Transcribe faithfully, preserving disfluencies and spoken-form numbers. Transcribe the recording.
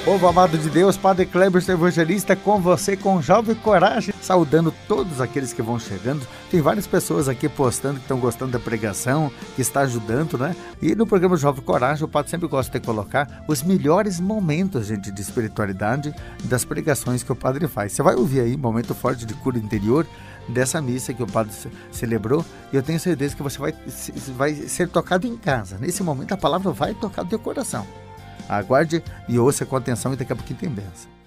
Povo amado de Deus, Padre Kleber, seu evangelista, com você, com Jovem Coragem, saudando todos aqueles que vão chegando. Tem várias pessoas aqui postando que estão gostando da pregação, que está ajudando, né? E no programa Jovem Coragem, o Padre sempre gosta de colocar os melhores momentos, gente, de espiritualidade das pregações que o Padre faz. Você vai ouvir aí, momento forte de cura interior, dessa missa que o Padre celebrou, e eu tenho certeza que você vai, vai ser tocado em casa. Nesse momento a palavra vai tocar no teu coração. Aguarde e ouça com atenção, e daqui a pouquinho tem bênção.